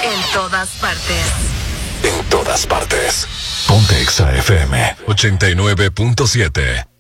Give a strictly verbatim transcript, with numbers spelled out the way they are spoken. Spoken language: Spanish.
En todas partes. En todas partes. Ponte Exa F M ochenta y nueve punto siete.